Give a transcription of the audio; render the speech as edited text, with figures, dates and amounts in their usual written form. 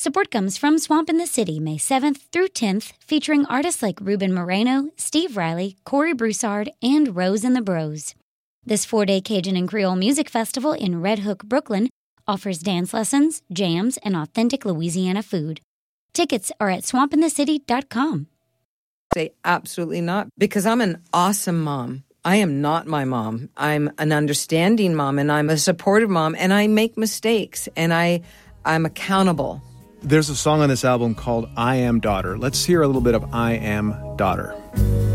Support comes from Swamp in the City, May 7th through 10th, featuring artists like Ruben Moreno, Steve Riley, Corey Broussard, and Rose and the Bros. This 4-day Cajun and Creole music festival in Red Hook, Brooklyn, offers dance lessons, jams, and authentic Louisiana food. Tickets are at swampinthecity.com. Say absolutely not, because I'm an awesome mom. I am not my mom. I'm an understanding mom, and I'm a supportive mom, and I make mistakes, and I'm accountable. There's a song on this album called I Am Daughter. Let's hear a little bit of I Am Daughter.